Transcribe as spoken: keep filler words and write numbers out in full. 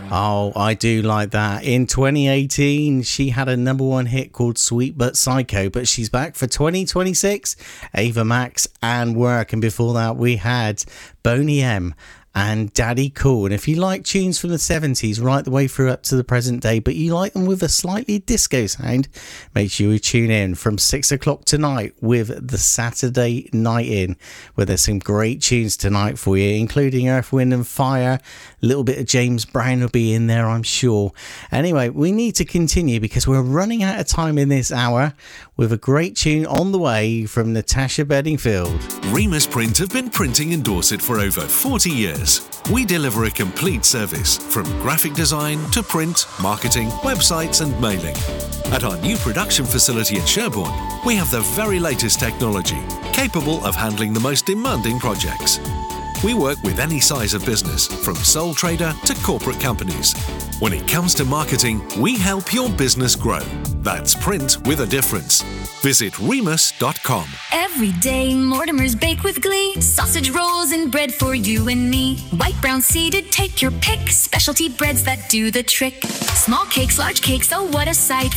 Oh, I do like that. In twenty eighteen, she had a number one hit called Sweet But Psycho, but she's back for twenty twenty-six, Ava Max and Work. And before that, we had Boney M and Daddy Cool. And if you like tunes from the seventies right the way through up to the present day, but you like them with a slightly disco sound, make sure you tune in from six o'clock tonight with the Saturday Night In, where there's some great tunes tonight for you, including Earth, Wind and Fire. A little bit of James Brown will be in there, I'm sure. Anyway, we need to continue because we're running out of time in this hour with a great tune on the way from Natasha Bedingfield. Remus Print have been printing in Dorset for over forty years. We deliver a complete service from graphic design to print, marketing, websites and mailing. At our new production facility in Sherborne, we have the very latest technology capable of handling the most demanding projects. We work with any size of business, from sole trader to corporate companies. When it comes to marketing, we help your business grow. That's print with a difference. Visit remus dot com. Every day, Mortimer's bake with glee. Sausage rolls and bread for you and me. White, brown, seeded, take your pick. Specialty breads that do the trick. Small cakes, large cakes, oh what a sight.